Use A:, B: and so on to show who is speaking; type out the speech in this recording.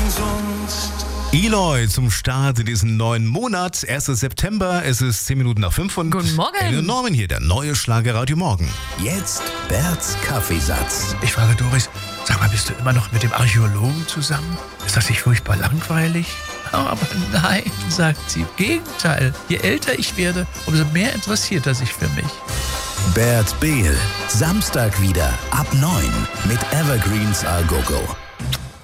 A: Eloy zum Start in diesen neuen Monat. 1. September, es ist 10 Minuten nach 5 und
B: Guten Morgen.
A: Ellie und Norman hier, der neue Schlagerradio Morgen.
C: Jetzt Berts Kaffeesatz.
D: Ich frage Doris, sag mal, bist du immer noch mit dem Archäologen zusammen? Ist das nicht furchtbar langweilig? Aber nein, sagt sie, im Gegenteil. Je älter ich werde, umso mehr interessiert er sich für mich.
C: Bert Behl, Samstag wieder ab 9 mit Evergreens A Go Go.